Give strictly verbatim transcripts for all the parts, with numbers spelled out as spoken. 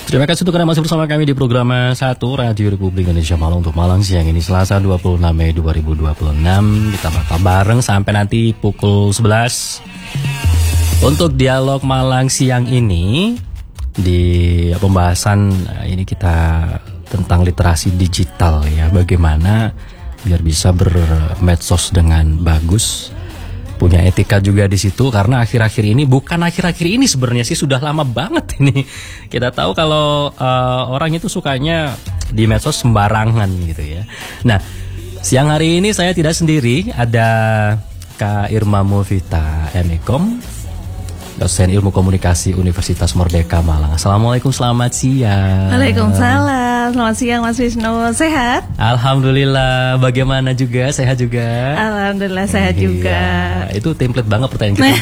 Terima kasih untuk Anda masih bersama kami di program satu Radio Republik Indonesia Malang untuk Malang siang ini Selasa dua puluh enam Mei dua ribu dua puluh enam. Kita bakal bareng sampai nanti pukul sebelas untuk dialog Malang siang ini. Di pembahasan ini kita tentang literasi digital ya, bagaimana biar bisa bermedsos dengan bagus. Punya etika juga di situ karena akhir-akhir ini, bukan akhir-akhir ini sebenarnya sih, sudah lama banget ini. Kita tahu kalau uh, orang itu sukanya di medsos sembarangan gitu ya. Nah, siang hari ini saya tidak sendiri, ada Kak Irma Mulvita M Ekom, dosen ilmu komunikasi Universitas Merdeka Malang. Assalamualaikum, selamat siang. Waalaikumsalam, selamat siang Mas Wisnu. Sehat? Alhamdulillah, bagaimana juga? Sehat juga? Alhamdulillah sehat iya. juga. Itu template banget pertanyaan kita.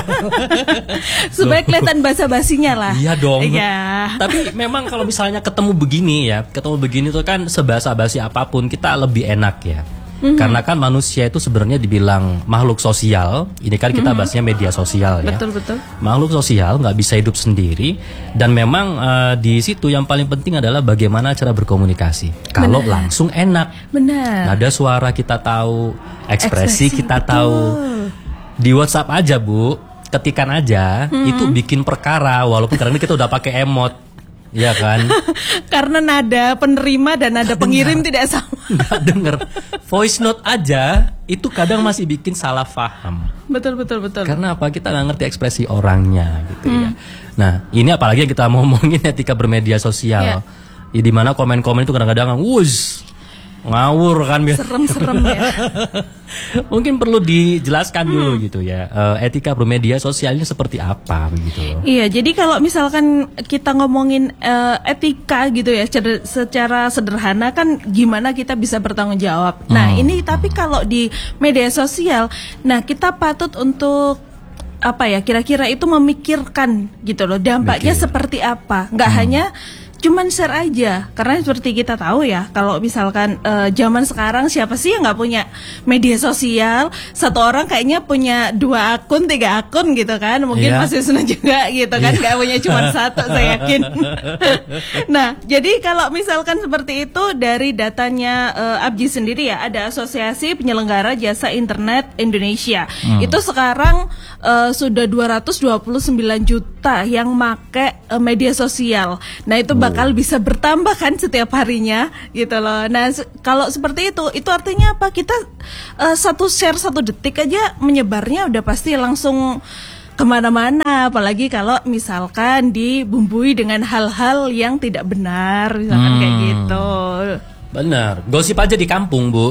Supaya kelihatan basa-basinya lah. Iya dong. Iya. Tapi memang kalau misalnya ketemu begini ya, ketemu begini tuh kan sebasa-basi apapun kita lebih enak ya. Mm-hmm. Karena kan manusia itu sebenarnya dibilang makhluk sosial. Ini kan kita mm-hmm. bahasnya media sosial ya. Betul betul. Makhluk sosial, nggak bisa hidup sendiri. Dan memang uh, di situ yang paling penting adalah bagaimana cara berkomunikasi. Kalau langsung enak. Benar. Nada suara kita tahu, ekspresi, ekspresi kita betul. tahu. Di WhatsApp aja Bu, ketikan aja, mm-hmm. itu bikin perkara. Walaupun karena kita udah pakai emot. Iya kan? Karena nada penerima dan nada pengirim tidak sama. Nggak denger. Voice note aja itu kadang masih bikin salah paham. Betul betul betul. Karena apa? Kita nggak ngerti ekspresi orangnya gitu hmm. ya. Nah ini apalagi yang kita mau ngomongin etika bermedia sosial. Yeah. Ya, di mana komen-komen itu kadang-kadang wuss ngawur kan, serem-serem ya. Mungkin perlu dijelaskan dulu hmm. gitu ya, uh, etika bermedia sosialnya seperti apa begitu. Iya, jadi kalau misalkan kita ngomongin uh, etika gitu ya, secara, secara sederhana kan gimana kita bisa bertanggung jawab. Nah hmm. ini tapi kalau di media sosial, nah kita patut untuk apa ya, kira-kira itu memikirkan gitu loh, dampaknya Mikir. seperti apa. Nggak hmm. hanya cuman share aja, karena seperti kita tahu ya, kalau misalkan uh, zaman sekarang siapa sih yang nggak punya media sosial? Satu orang kayaknya punya dua akun, tiga akun gitu kan? Mungkin yeah. Mas Wisnu juga gitu kan, nggak yeah. punya cuma satu, saya yakin. Nah, jadi kalau misalkan seperti itu, dari datanya uh, A B J I sendiri ya, ada Asosiasi Penyelenggara Jasa Internet Indonesia. Hmm. Itu sekarang uh, sudah dua ratus dua puluh sembilan juta yang make uh, media sosial. Nah itu bakal bisa bertambah kan setiap harinya gitu loh. Nah se- kalau seperti itu, itu artinya apa? Kita uh, satu share satu detik aja menyebarnya udah pasti langsung kemana-mana. Apalagi kalau misalkan dibumbui dengan hal-hal yang tidak benar, misalkan hmm. kayak gitu. Benar. Gosip aja di kampung Bu.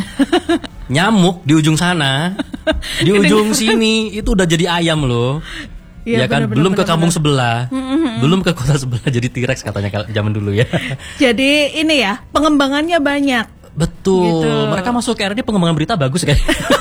Nyamuk di ujung sana, di ujung sini itu udah jadi ayam loh. Ya, ya kan, bener, belum bener, ke kampung bener. sebelah, mm-hmm. belum ke kota sebelah jadi T-Rex katanya zaman dulu ya. Jadi ini ya, pengembangannya banyak. Betul, gitu. Mereka masuk ke R D pengembangan berita bagus kan.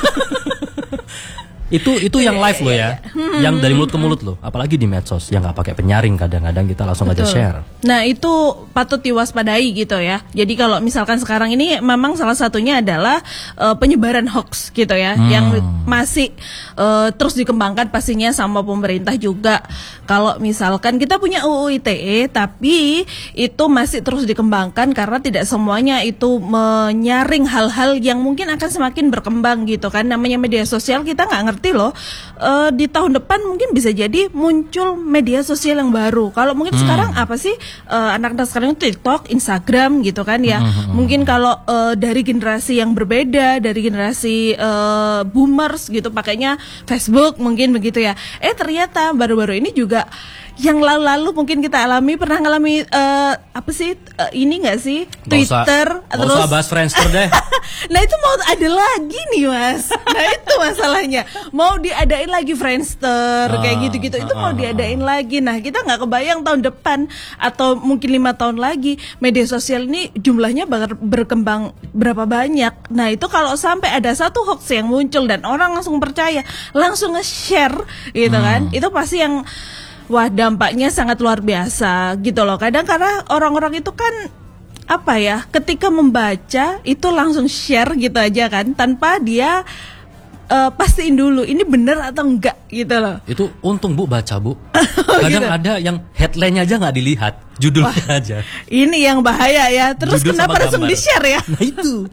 Itu itu yang live loh ya, hmm. yang dari mulut ke mulut loh, apalagi di medsos yang nggak pakai penyaring, kadang-kadang kita langsung Betul. aja share. Nah itu patut diwaspadai gitu ya. Jadi kalau misalkan sekarang ini memang salah satunya adalah uh, penyebaran hoax gitu ya, hmm. yang masih uh, terus dikembangkan pastinya sama pemerintah juga. Kalau misalkan kita punya U U I T E tapi itu masih terus dikembangkan karena tidak semuanya itu menyaring hal-hal yang mungkin akan semakin berkembang gitu kan. Namanya media sosial kita nggak ngerti loh, uh, di tahun depan mungkin bisa jadi muncul media sosial yang baru. Kalau mungkin hmm. sekarang apa sih uh, anak-anak sekarang TikTok, Instagram gitu kan ya. Hmm. Mungkin kalau uh, dari generasi yang berbeda, dari generasi uh, boomers gitu pakainya Facebook mungkin begitu ya. Eh ternyata baru-baru ini juga yang lalu-lalu mungkin kita alami, pernah ngalami uh, apa sih uh, ini nggak sih Twitter, gak usah, terus gak usah bahas Friendster deh. Nah itu mau ada lagi nih Mas. Nah itu masalahnya, mau diadain lagi Friendster ah, kayak gitu-gitu, itu ah, mau diadain ah. lagi. Nah kita nggak kebayang tahun depan atau mungkin lima tahun lagi media sosial ini jumlahnya bakal berkembang berapa banyak. Nah itu kalau sampai ada satu hoax yang muncul dan orang langsung percaya, langsung nge-share gitu hmm. kan, itu pasti yang wah dampaknya sangat luar biasa gitu loh. Kadang karena orang-orang itu kan apa ya, ketika membaca itu langsung share gitu aja kan, tanpa dia uh, pastiin dulu ini benar atau enggak gitu loh. Itu untung Bu baca Bu. Kadang gitu. Ada yang headline-nya aja nggak dilihat, judulnya Wah, aja. Ini yang bahaya ya. Terus Judul kenapa langsung di-share ya? Nah itu.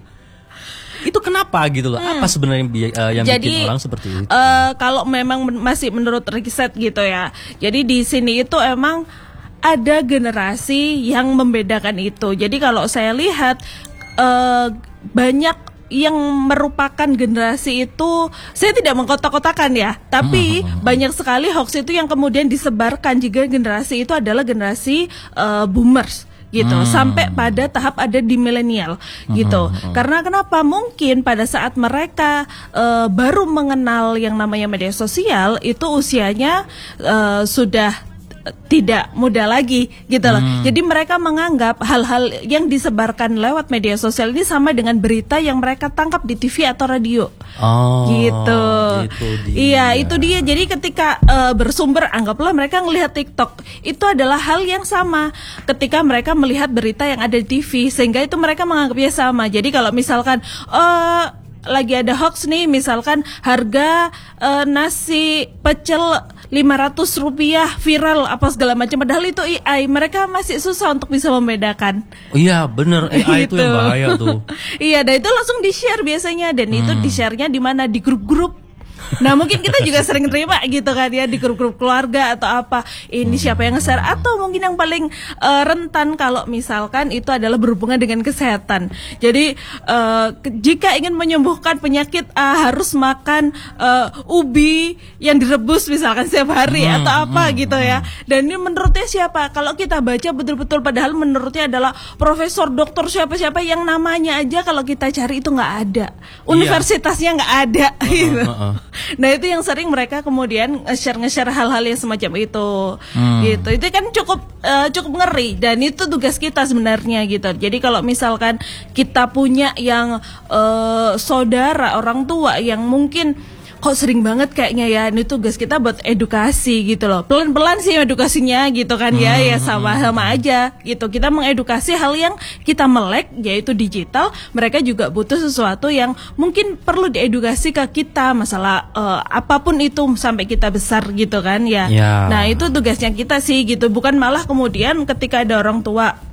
Itu kenapa gitu loh? Hmm. Apa sebenarnya uh, yang jadi, bikin orang seperti itu? Uh, kalau memang men- masih menurut riset gitu ya. Jadi di sini itu emang ada generasi yang membedakan itu. Jadi kalau saya lihat uh, banyak yang merupakan generasi itu, saya tidak mengkotak-kotakan ya, tapi hmm. banyak sekali hoax itu yang kemudian disebarkan jika generasi itu adalah generasi uh, boomers gitu, hmm. sampai pada tahap ada di milenial gitu. Hmm. Karena kenapa? Mungkin pada saat mereka uh, baru mengenal yang namanya media sosial, itu usianya uh, sudah tidak muda lagi gitu loh. Hmm. Jadi mereka menganggap hal-hal yang disebarkan lewat media sosial ini sama dengan berita yang mereka tangkap di T V atau radio. Oh, gitu. Itu dia. Iya, itu dia. Jadi ketika uh, bersumber, anggaplah mereka ngelihat TikTok, itu adalah hal yang sama ketika mereka melihat berita yang ada di T V, sehingga itu mereka menganggapnya sama. Jadi kalau misalkan uh, lagi ada hoax nih, misalkan harga uh, nasi pecel lima ratus rupiah viral apa segala macam, padahal itu A I, mereka masih susah untuk bisa membedakan. Oh, iya bener, A I gitu. Itu yang bahaya tuh. Iya, dan itu langsung di-share biasanya, dan hmm. itu di-share-nya di mana, di grup-grup. Nah mungkin kita juga sering terima gitu kan ya, di grup-grup keluarga atau apa, ini siapa yang nge-share, atau mungkin yang paling uh, rentan kalau misalkan itu adalah berhubungan dengan kesehatan. Jadi uh, jika ingin menyembuhkan penyakit A harus makan uh, ubi yang direbus misalkan setiap hari hmm, atau apa hmm, gitu ya. Dan ini menurutnya siapa? Kalau kita baca betul-betul, padahal menurutnya adalah profesor, dokter, siapa-siapa yang namanya aja kalau kita cari itu nggak ada, universitasnya nggak ada. Uh, gitu. uh, uh. Nah itu yang sering mereka kemudian nge-share nge-share hal-hal yang semacam itu, hmm. gitu. Itu kan cukup uh, cukup ngeri, dan itu tugas kita sebenarnya gitu. Jadi kalau misalkan kita punya yang uh, saudara, orang tua yang mungkin kok sering banget kayaknya ya, ini tugas kita buat edukasi gitu loh. Pelan-pelan sih edukasinya gitu kan ya, hmm. ya sama-sama aja gitu. Kita mengedukasi hal yang kita melek, yaitu digital. Mereka juga butuh sesuatu yang mungkin perlu diedukasi ke kita, masalah uh, apapun itu sampai kita besar gitu kan ya. ya. Nah itu tugasnya kita sih gitu. Bukan malah kemudian ketika ada orang tua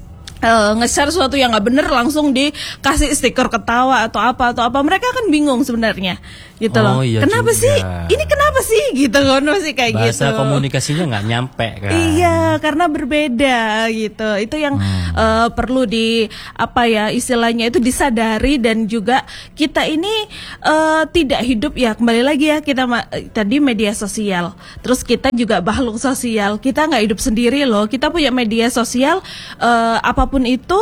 Uh, nge-share sesuatu yang nggak bener langsung dikasih stiker ketawa atau apa atau apa, mereka kan bingung sebenarnya gitu loh. Oh, iya kenapa juga. sih? Ini kenapa sih? Gitu kan masih kayak bahasa gitu. Bahasa komunikasinya nggak nyampe kan? Iya, karena berbeda gitu. Itu yang hmm. uh, perlu di apa ya istilahnya itu disadari, dan juga kita ini uh, tidak hidup ya, kembali lagi ya kita ma- tadi media sosial. Terus kita juga makhluk sosial. Kita nggak hidup sendiri loh. Kita punya media sosial uh, apa pun itu,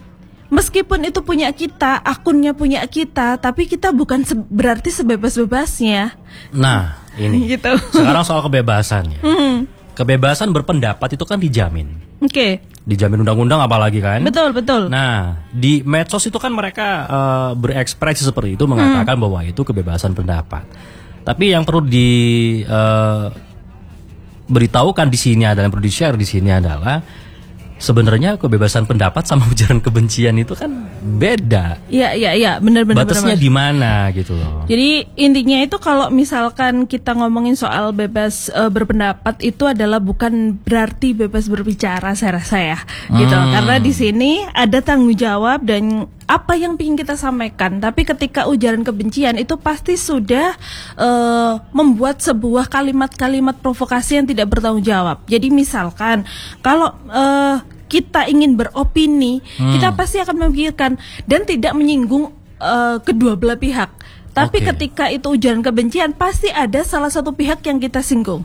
meskipun itu punya kita, akunnya punya kita, tapi kita bukan se- berarti sebebas-bebasnya. Nah, ini gitu. Sekarang soal kebebasan ya. Mm. Kebebasan berpendapat itu kan dijamin. Oke. Okay. Dijamin undang-undang apalagi kan? Betul, betul. Nah, di medsos itu kan mereka uh, berekspresi seperti itu, mengatakan mm. bahwa itu kebebasan pendapat. Tapi yang perlu di uh, beritahukan di sini adalah, yang perlu di-share di sini adalah sebenarnya kebebasan pendapat sama ujaran kebencian itu kan beda. Iya, iya, iya, benar-benar. Batasnya di mana gitu loh. Jadi intinya itu kalau misalkan kita ngomongin soal bebas uh, berpendapat, itu adalah bukan berarti bebas berbicara, saya rasa ya, hmm. gitu. Karena di sini ada tanggung jawab dan apa yang ingin kita sampaikan. Tapi ketika ujaran kebencian itu pasti sudah uh, membuat sebuah kalimat-kalimat provokasi yang tidak bertanggung jawab. Jadi misalkan kalau uh, kita ingin beropini, hmm. kita pasti akan memikirkan dan tidak menyinggung uh, kedua belah pihak. Tapi okay. ketika itu ujaran kebencian, pasti ada salah satu pihak yang kita singgung.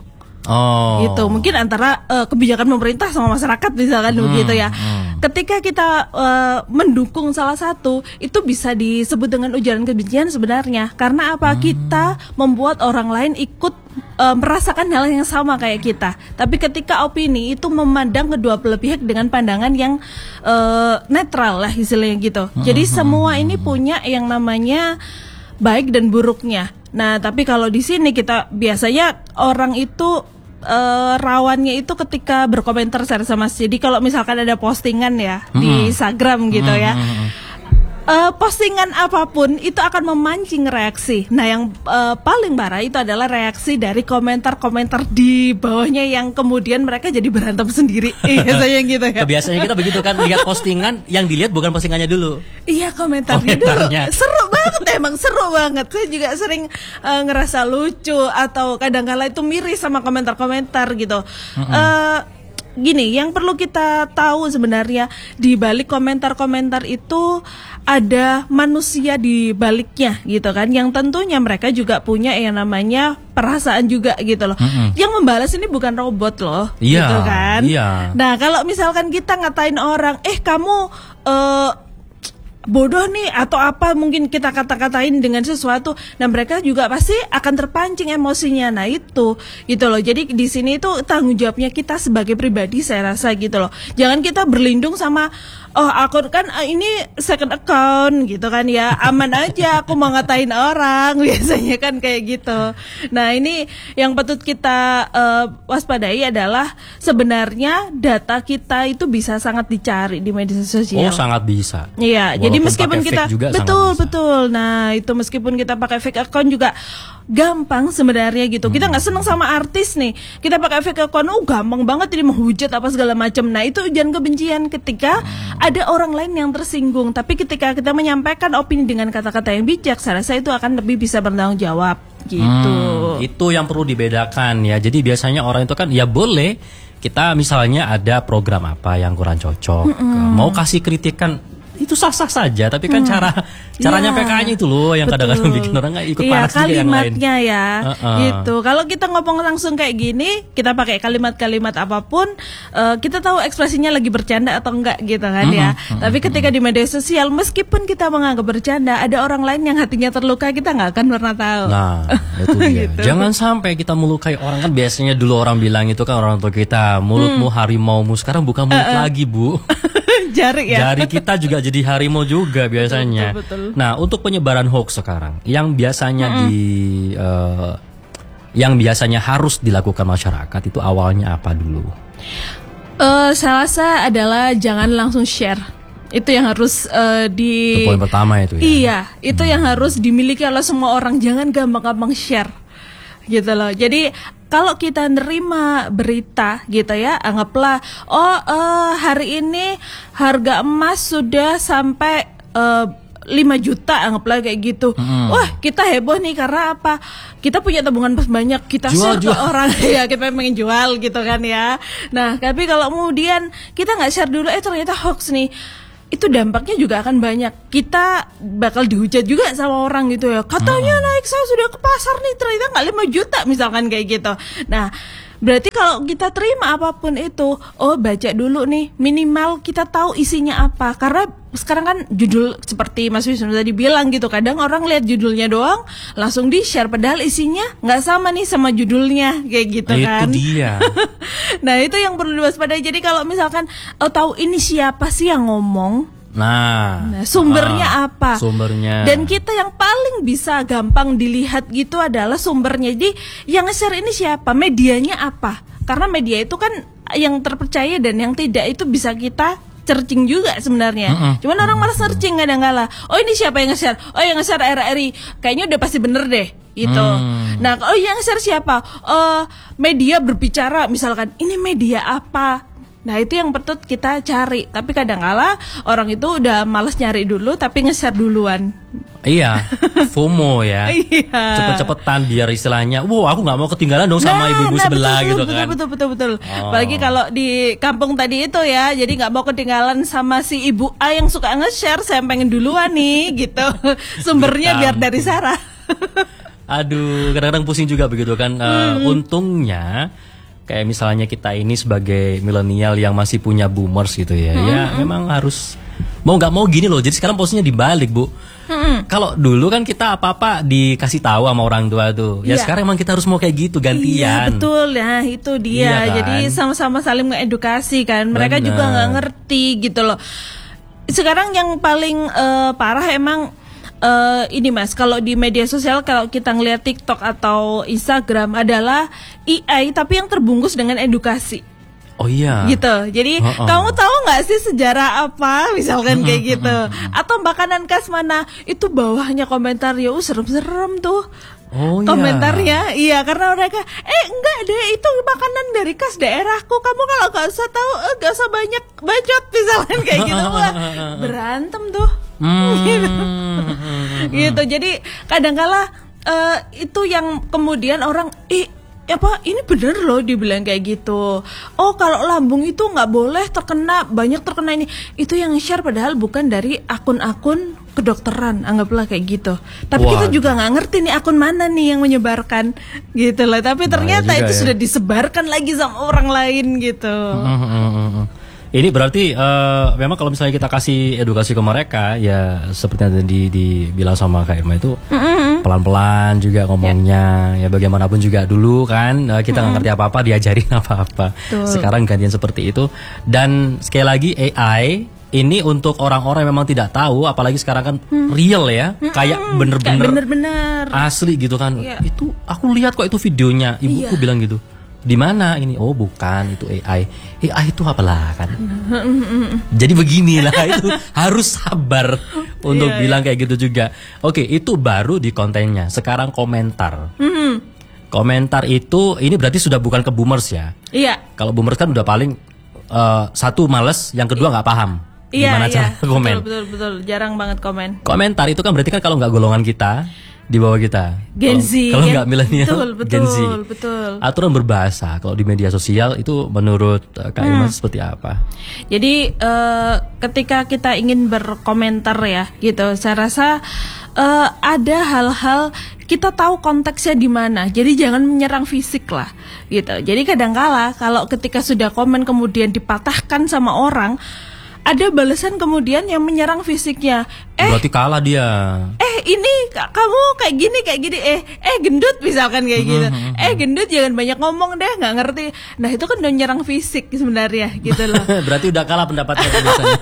Oh. Gitu. Mungkin antara uh, kebijakan pemerintah sama masyarakat misalkan hmm. begitu ya. Hmm. Ketika kita uh, mendukung salah satu, itu bisa disebut dengan ujaran kebencian sebenarnya. Karena apa? Hmm. Kita membuat orang lain ikut uh, merasakan hal yang sama kayak kita. Tapi ketika opini itu memandang kedua belah pihak dengan pandangan yang uh, netral lah istilahnya gitu. Hmm. Jadi semua ini punya yang namanya baik dan buruknya. Nah, tapi kalau di sini kita biasanya orang itu uh, rawannya itu ketika berkomentar secara sama. Jadi kalau misalkan ada postingan ya mm-hmm. di Instagram gitu mm-hmm. ya, Uh, postingan apapun itu akan memancing reaksi. Nah, yang uh, paling parah itu adalah reaksi dari komentar-komentar di bawahnya yang kemudian mereka jadi berantem sendiri. Biasanya gitu ya. Biasanya kita begitu kan, lihat postingan yang dilihat bukan postingannya dulu. Iya, komentarnya, komentarnya dulu. Seru banget emang, seru banget. Saya juga sering uh, ngerasa lucu atau kadang-kala itu miris sama komentar-komentar gitu. Mm-hmm. Uh, Gini, yang perlu kita tahu sebenarnya di balik komentar-komentar itu ada manusia di baliknya gitu kan, yang tentunya mereka juga punya yang namanya perasaan juga gitu loh. Mm-hmm. Yang membalas ini bukan robot loh, yeah, gitu kan. Yeah. Nah, kalau misalkan kita ngatain orang, eh kamu uh, bodoh nih atau apa, mungkin kita kata-katain dengan sesuatu, nah mereka juga pasti akan terpancing emosinya. Nah itu gitu loh. Jadi di sini itu tanggung jawabnya kita sebagai pribadi, saya rasa gitu loh. Jangan kita berlindung sama oh akun kan ini second account gitu kan ya, aman aja aku mau ngatain orang, biasanya kan kayak gitu. Nah ini yang patut kita uh, waspadai adalah sebenarnya data kita itu bisa sangat dicari di media sosial. Oh sangat bisa. Iya. Jadi Jadi meskipun kita betul betul, nah itu meskipun kita pakai fake account juga gampang sebenarnya gitu. Hmm. Kita nggak seneng sama artis nih, kita pakai fake account, oh gampang banget jadi menghujat apa segala macam. Nah itu ujian kebencian ketika hmm. ada orang lain yang tersinggung. Tapi ketika kita menyampaikan opini dengan kata-kata yang bijak, saya rasa itu akan lebih bisa bertanggung jawab gitu. Hmm, itu yang perlu dibedakan ya. Jadi biasanya orang itu kan ya boleh kita misalnya ada program apa yang kurang cocok, hmm. mau kasih kritikan itu sah-sah saja, tapi kan hmm. cara cara ya, nyampaikannya itu loh yang betul. Kadang-kadang bikin orang nggak ikut ya, panas juga yang lain. Kalimatnya ya, uh-uh. gitu. Kalau kita ngomong langsung kayak gini, kita pakai kalimat-kalimat apapun, uh, kita tahu ekspresinya lagi bercanda atau enggak gitu kan uh-huh. ya. Uh-huh. Tapi ketika di media sosial, meskipun kita menganggap bercanda, ada orang lain yang hatinya terluka, kita nggak akan pernah tahu. Nah, itu dia. Gitu. Jangan sampai kita melukai orang, kan biasanya dulu orang bilang itu kan orang tua kita, mulutmu hmm. harimaumu, sekarang bukan mulut uh-uh. lagi bu. Jari ya. Jari kita juga jadi harimau juga biasanya. Betul, betul. Nah, untuk penyebaran hoax sekarang yang biasanya mm-hmm. di uh, yang biasanya harus dilakukan masyarakat itu awalnya apa dulu? Uh, saya rasa adalah jangan langsung share. Itu yang harus uh, di itu poin pertama itu ya. Iya, itu hmm. yang harus dimiliki oleh semua orang. Jangan gampang-gampang share. Gitu loh. Jadi kalau kita nerima berita gitu ya, anggaplah oh uh, hari ini harga emas sudah sampai uh, lima juta, anggaplah kayak gitu. Hmm. Wah, kita heboh nih karena apa? Kita punya tabungan banyak, kita jual, share jual. ke orang ya, kita pengen jual gitu kan ya. Nah, tapi kalau kemudian kita nggak share dulu, eh ternyata hoax nih. Itu dampaknya juga akan banyak. Kita bakal dihujat juga sama orang gitu ya. Katanya hmm. naik, saya sudah ke pasar nih, ternyata nggak lima juta misalkan kayak gitu. Nah, berarti kalau kita terima apapun itu, oh baca dulu nih, minimal kita tahu isinya apa. Karena sekarang kan judul seperti Mas Wisnu tadi bilang gitu, kadang orang lihat judulnya doang langsung di-share, padahal isinya nggak sama nih sama judulnya kayak gitu nah, kan. Itu dia. Nah itu yang perlu diwaspadai. Jadi kalau misalkan oh, tahu ini siapa sih yang ngomong, Nah, nah sumbernya uh, apa? Sumbernya. Dan kita yang paling bisa gampang dilihat gitu adalah sumbernya. Jadi yang nge-share ini siapa? Medianya apa? Karena media itu kan yang terpercaya dan yang tidak itu bisa kita searching juga sebenarnya. Uh-uh. Cuman orang malas searching kadang-kala. Oh ini siapa yang nge-share? Oh yang nge-share R R I. Kayaknya udah pasti bener deh. Itu. Hmm. Nah, oh yang nge-share siapa? Uh, media berbicara misalkan. Ini media apa? Nah itu yang patut kita cari. Tapi kadang-kala orang itu udah malas nyari dulu, tapi nge-share duluan. Iya, FOMO ya. Iya. Cepet-cepetan biar istilahnya, wow aku nggak mau ketinggalan dong sama nah, ibu-ibu nah, sebelah betul, gitu betul, kan. Betul betul betul. Oh. Apalagi kalau di kampung tadi itu ya, jadi nggak mau ketinggalan sama si ibu A yang suka nge-share, saya pengen duluan nih gitu. Sumbernya biar dari Sarah. Aduh, kadang-kadang pusing juga begitu kan. Uh, hmm. Untungnya kayak misalnya kita ini sebagai milenial yang masih punya boomers gitu ya, hmm, ya hmm. memang harus mau nggak mau gini loh. Jadi sekarang posisinya dibalik bu. Hmm. Kalau dulu kan kita apa-apa dikasih tahu sama orang tua tuh, ya, ya sekarang emang kita harus mau kayak gitu gantian. Iya betul ya, itu dia. Iya, kan? Jadi sama-sama saling mengedukasi kan. Mereka Bener. juga nggak ngerti gitu loh. Sekarang yang paling uh, parah emang. Uh, ini mas, kalau di media sosial kalau kita ngeliat TikTok atau Instagram adalah A I tapi yang terbungkus dengan edukasi. Oh iya. Gitu. Jadi oh, oh. kamu tahu nggak sih sejarah apa, misalkan kayak gitu. Atau makanan khas mana? Itu bawahnya komentar ya, uh, serem-serem tuh. Oh, komentarnya, iya. iya karena mereka, eh enggak deh itu makanan dari khas daerahku. Kamu kalau nggak usah tahu, eh, nggak usah banyak bacot, misalkan kayak gitu. Wah, berantem tuh. Hmm. gitu. gitu. Jadi kadang-kala uh, itu yang kemudian orang, ih apa ini bener loh dibilang kayak gitu. Oh kalau lambung itu nggak boleh terkena, banyak terkena ini. Itu yang share padahal bukan dari akun-akun kedokteran, anggaplah kayak gitu. Tapi Wah. kita juga nggak ngerti nih akun mana nih yang menyebarkan gitu lah. Tapi ternyata itu ya. sudah disebarkan lagi sama orang lain gitu. Hmm, hmm, hmm. Ini berarti uh, memang kalau misalnya kita kasih edukasi ke mereka, ya seperti yang tadi dibilang sama Kak Irma itu mm-hmm. pelan-pelan juga ngomongnya, yeah. ya bagaimanapun juga dulu kan uh, kita nggak mm-hmm. ngerti apa-apa, diajarin apa-apa. Tuh. Sekarang gantian seperti itu. Dan sekali lagi A I ini untuk orang-orang yang memang tidak tahu, apalagi sekarang kan hmm. real ya, hmm. kayak bener-bener, kayak bener-bener asli gitu kan. Yeah. Itu aku lihat kok itu videonya, ibuku yeah. bilang gitu. Di mana ini? Oh bukan, itu A I. A I itu apalah kan. Jadi beginilah itu harus sabar untuk yeah, bilang yeah. kayak gitu juga. Oke, itu baru di kontennya. Sekarang komentar. Mm-hmm. Komentar itu ini berarti sudah bukan ke boomers ya. Iya. Yeah. Kalau boomers kan udah paling uh, satu males, yang kedua nggak paham. Iya, gimana yeah, cara yeah. komen. Betul, betul, betul. Jarang banget komen. Komentar itu kan berarti kan kalau nggak golongan kita, di bawah kita, Gen Z, kalau nggak milenial, betul, betul, Gen Z. Betul. Aturan berbahasa kalau di media sosial itu menurut uh, Kak Irma hmm. seperti apa? Jadi uh, ketika kita ingin berkomentar ya, gitu, saya rasa uh, ada hal-hal kita tahu konteksnya di mana. Jadi jangan menyerang fisik lah, gitu. Jadi kadangkala kalau ketika sudah komen kemudian dipatahkan sama orang, ada balasan kemudian yang menyerang fisiknya. Eh, berarti kalah dia. Eh ini kamu kayak gini kayak gini. Eh eh gendut misalkan kayak gitu. Eh gendut jangan banyak ngomong deh, nggak ngerti. Nah itu kan udah nyerang fisik sebenarnya gitu loh. Berarti udah kalah pendapatnya biasanya.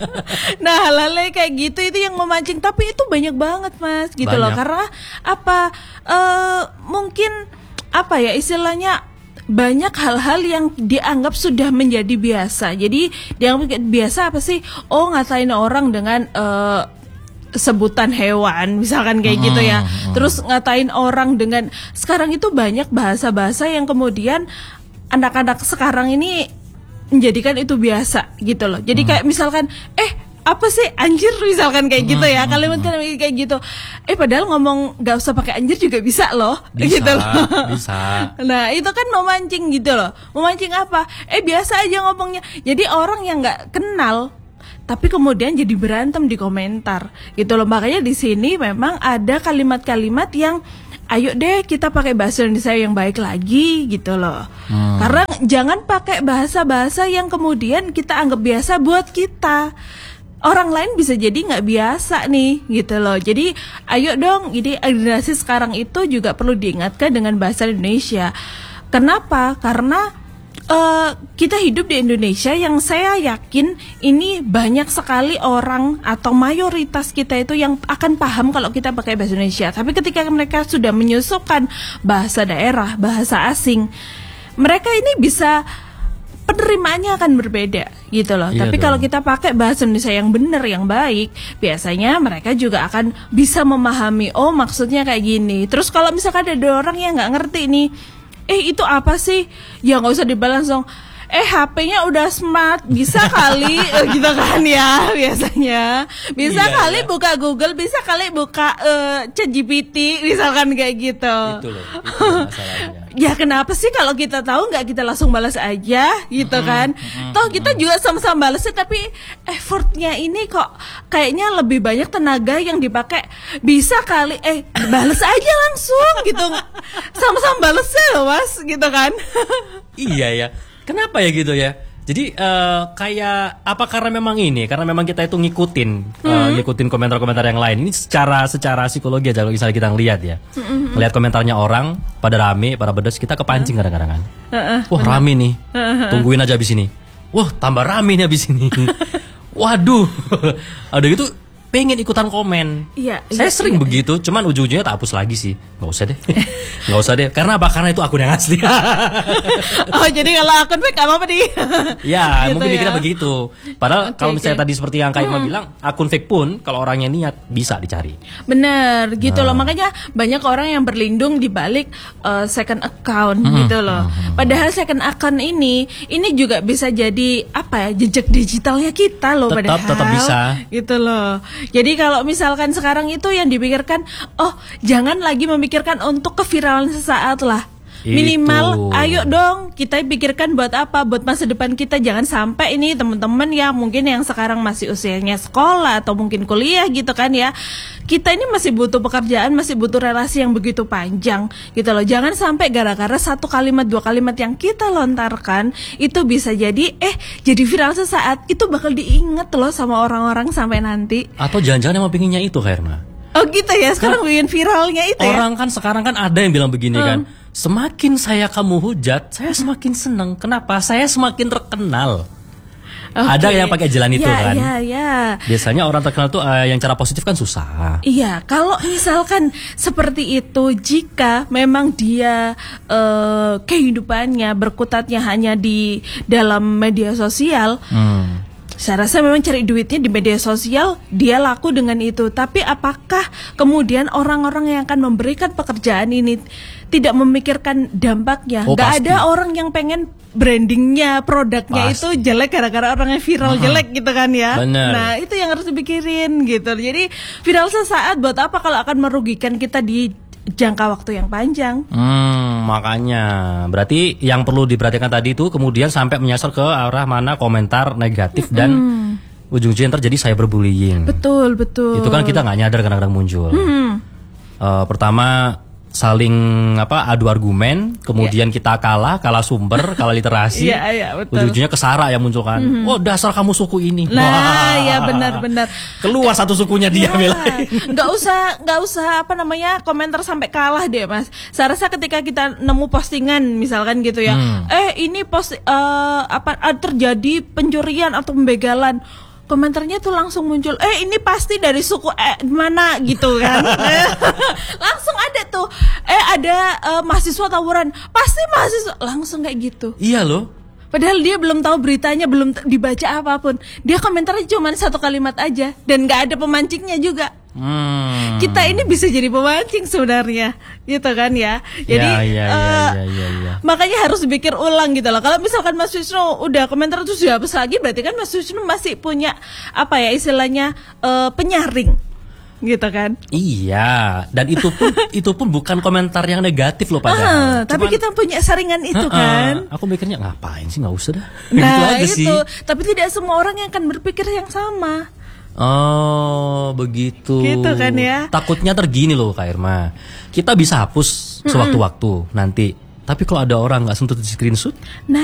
Nah hal-hal kayak gitu itu yang memancing. Tapi itu banyak banget mas gitu banyak. loh. Karena apa? Uh, mungkin apa ya istilahnya, banyak hal-hal yang dianggap sudah menjadi biasa. Jadi dianggap biasa apa sih? Oh ngatain orang dengan uh, sebutan hewan, misalkan kayak hmm, gitu ya. Hmm. Terus ngatain orang dengan, sekarang itu banyak bahasa-bahasa yang kemudian anak-anak sekarang ini menjadikan itu biasa gitu loh. Jadi hmm. kayak misalkan, eh apa sih anjir misalkan kayak gitu ya, kalimat-kalimat kayak gitu. Eh padahal ngomong gak usah pakai anjir juga bisa loh, bisa, gitu loh. Bisa. Nah itu kan memancing gitu loh. Memancing apa? Eh biasa aja ngomongnya. Jadi orang yang nggak kenal tapi kemudian jadi berantem di komentar gitu loh. Makanya di sini memang ada kalimat-kalimat yang ayo deh kita pakai bahasa Indonesia yang baik lagi gitu loh. Hmm. Karena jangan pakai bahasa-bahasa yang kemudian kita anggap biasa buat kita. Orang lain bisa jadi nggak biasa nih gitu loh. Jadi ayo dong, jadi generasi sekarang itu juga perlu diingatkan dengan bahasa Indonesia. Kenapa? Karena uh, kita hidup di Indonesia yang saya yakin ini banyak sekali orang atau mayoritas kita itu yang akan paham kalau kita pakai bahasa Indonesia. Tapi ketika mereka sudah menyusupkan bahasa daerah, bahasa asing, mereka ini bisa penerimaannya akan berbeda gitu loh. Iya Tapi dong. Kalau kita pakai bahasa Indonesia yang benar, yang baik, biasanya mereka juga akan bisa memahami, oh maksudnya kayak gini. Terus kalau misalkan ada orang yang nggak ngerti nih, eh itu apa sih? Ya nggak usah dibalas dong. Eh H P-nya udah smart, bisa kali gitu kan ya biasanya. Bisa iya, kali iya. buka Google, bisa kali buka uh, Chat G P T misalkan kayak gitu. Itu loh, itu masalahnya. Ya kenapa sih kalau kita tahu nggak kita langsung balas aja gitu mm-hmm, kan? Mm-hmm, Toh kita mm-hmm. juga sama-sama balasnya, tapi effortnya ini kok kayaknya lebih banyak tenaga yang dipakai. Bisa kali eh balas aja langsung gitu. Sama-sama balasnya loh mas gitu kan. Iya ya. Kenapa ya gitu ya? Jadi uh, kayak apa karena memang ini? Karena memang kita itu ngikutin, hmm. uh, ngikutin komentar-komentar yang lain. Ini secara secara psikologi aja kalau misalnya kita ngelihat ya, hmm. ngelihat komentarnya orang pada rame, pada pedes, kita kepancing hmm. kadang-kadang kan. Uh-uh, Wah bener. rame nih, uh-huh. tungguin aja abis ini. Wah tambah rame nih abis ini. Waduh, ada gitu. pengen ikutan komen. Iya, Saya iya, sering iya, begitu, cuman ujung-ujungnya tak hapus lagi sih. Nggak usah deh, nggak usah deh. Karena apa? Karena itu akun yang asli. Oh jadi kalau akun fake apa apa nih? Ya, Gitu mungkin ya. dikira begitu. Padahal Oke, kalau misalnya oke. tadi seperti yang Kak Irma bilang, akun fake pun kalau orangnya niat bisa dicari. Bener gitu Nah. loh, makanya banyak orang yang berlindung di balik uh, second account Hmm, gitu loh. Padahal second account ini ini juga bisa jadi apa ya, jejak digitalnya kita loh. Tetap- padahal tetap bisa. gitu loh. Jadi kalau misalkan sekarang itu yang dipikirkan, oh jangan lagi memikirkan untuk keviralan sesaat lah. Minimal Itu. ayo dong kita pikirkan buat apa, buat masa depan kita. Jangan sampai ini teman-teman ya mungkin yang sekarang masih usianya sekolah atau mungkin kuliah gitu kan ya, kita ini masih butuh pekerjaan, masih butuh relasi yang begitu panjang gitu loh. Jangan sampai gara-gara satu kalimat dua kalimat yang kita lontarkan itu bisa jadi eh jadi viral sesaat, itu bakal diingat loh sama orang-orang sampai nanti. Atau jangan-jangan emang pinginnya itu, Kak Irma. Oh gitu ya, sekarang bikin viralnya itu ya. Orang kan sekarang kan ada yang bilang begini kan, semakin saya kamu hujat, saya semakin senang. Kenapa? Saya semakin terkenal. Oke. Ada yang pakai jalan itu ya, kan. Ya, ya. Biasanya orang terkenal tuh eh, yang cara positif kan susah. Iya, kalau misalkan seperti itu, jika memang dia eh, kehidupannya berkutatnya hanya di dalam media sosial, Hmm. saya rasa memang cari duitnya di media sosial, dia laku dengan itu. Tapi apakah kemudian orang-orang yang akan memberikan pekerjaan ini tidak memikirkan dampaknya? Oh, Gak pasti. ada orang yang pengen brandingnya, produknya Pasti. itu jelek gara-gara orangnya viral jelek gitu kan ya. Bener. Nah itu yang harus dipikirin gitu. Jadi viral sesaat buat apa kalau akan merugikan kita di jangka waktu yang panjang. Hmm, makanya berarti yang perlu diperhatikan tadi itu kemudian sampai menyasar ke arah mana komentar negatif dan ujung-ujungnya terjadi cyberbullying. Betul, betul. Itu kan kita nggak nyadar kadang-kadang muncul. Hmm. Eh, pertama saling apa adu argumen, kemudian kita kalah, kalah sumber, kalah literasi. Iya, iya, betul. Ujung-ujungnya kesara yang muncul kan. Oh dasar kamu suku ini. Nah, Wah. ya benar-benar. Keluar satu sukunya dia belain. Nggak usah, nggak usah apa namanya komentar sampai kalah deh mas. Saya rasa ketika kita nemu postingan misalkan gitu ya, Hmm. eh ini post eh, apa ah, terjadi pencurian atau pembegalan. Komentarnya tuh langsung muncul, eh ini pasti dari suku eh, mana gitu kan. Langsung ada tuh, eh ada eh, mahasiswa tawuran, pasti mahasiswa, langsung kayak gitu. Iya loh. Padahal dia belum tahu beritanya, belum t- dibaca apapun. Dia komentarnya cuma satu kalimat aja dan nggak ada pemancingnya juga. Hmm. Kita ini bisa jadi pemancing sebenarnya, gitu kan ya. Jadi Ya, ya, ya, eh, ya, ya, ya. makanya harus dipikir ulang gitu loh. Kalau misalkan Mas Wisnu udah komentar terus dihapus lagi, berarti kan Mas Wisnu masih punya apa ya istilahnya eh, penyaring, gitu kan. Iya, dan itu pun itu pun bukan komentar yang negatif loh Ah, padahal. tapi Cuman, kita punya saringan itu "Heeh, kan. aku mikirnya ngapain sih, nggak usah dah. Nah Gitu aja itu, sih. tapi tidak semua orang yang akan berpikir yang sama. Oh, begitu. Gitu kan ya. Takutnya tergini loh Kak Irma. Kita bisa hapus sewaktu-waktu nanti. Tapi kalau ada orang nggak sempet di screenshot, Nah